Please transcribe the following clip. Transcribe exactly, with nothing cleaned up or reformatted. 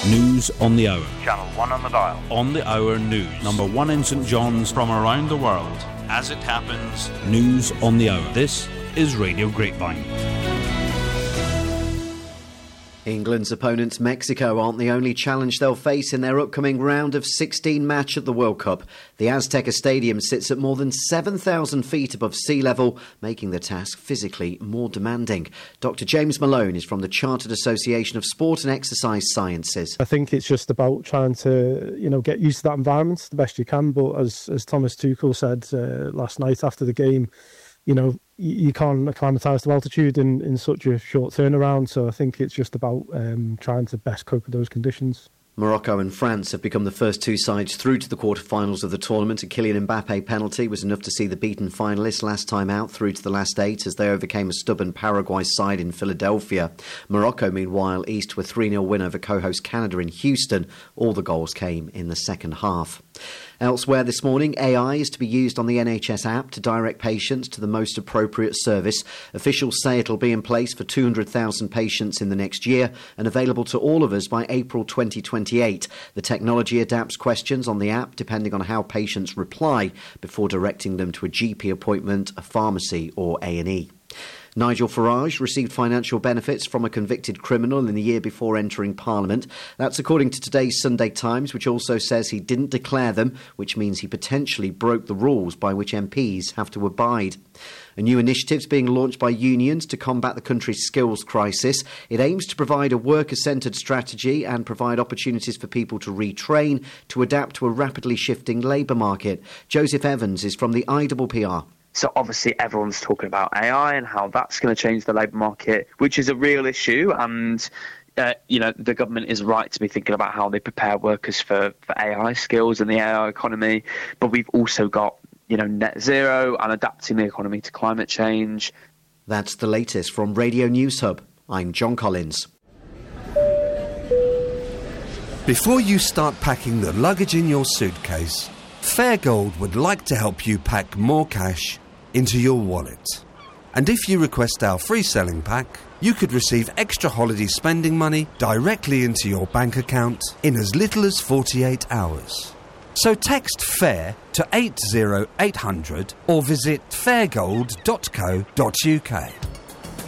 News on the hour. Channel one on the dial. On the hour news. Number one in St John's from around the world. As it happens, news on the hour. This is Radio Grapevine. England's opponents, Mexico, aren't the only challenge they'll face in their upcoming round of sixteen match at the World Cup. The Azteca Stadium sits at more than seven thousand feet above sea level, making the task physically more demanding. Doctor James Malone is from the Chartered Association of Sport and Exercise Sciences. I think it's just about trying to, you know, get used to that environment the best you can. But as, as Thomas Tuchel said uh, last night after the game, you know, you can't acclimatise to altitude in, in such a short turnaround. So I think it's just about um, trying to best cope with those conditions. Morocco and France have become the first two sides through to the quarter-finals of the tournament. A Kylian Mbappe penalty was enough to see the beaten finalists last time out through to the last eight as they overcame a stubborn Paraguay side in Philadelphia. Morocco, meanwhile, eased to a three nil win over co-host Canada in Houston. All the goals came in the second half. Elsewhere this morning, A I is to be used on the N H S app to direct patients to the most appropriate service. Officials say it'll be in place for two hundred thousand patients in the next year and available to all of us by April twenty twenty-eight. The technology adapts questions on the app depending on how patients reply before directing them to a G P appointment, a pharmacy or A and E. Nigel Farage received financial benefits from a convicted criminal in the year before entering Parliament. That's according to today's Sunday Times, which also says he didn't declare them, which means he potentially broke the rules by which M Ps have to abide. A new initiative is being launched by unions to combat the country's skills crisis. It aims to provide a worker-centred strategy and provide opportunities for people to retrain to adapt to a rapidly shifting labour market. Joseph Evans is from the I W P R. So obviously everyone's talking about A I and how that's going to change the labour market, which is a real issue. And, uh, you know, the government is right to be thinking about how they prepare workers for, for A I skills and the A I economy. But we've also got, you know, net zero and adapting the economy to climate change. That's the latest from Radio News Hub. I'm John Collins. Before you start packing the luggage in your suitcase, Fairgold would like to help you pack more cash into your wallet. And if you request our free selling pack, you could receive extra holiday spending money directly into your bank account in as little as forty-eight hours. So text FAIR to eight zero eight hundred or visit fairgold dot co dot uk.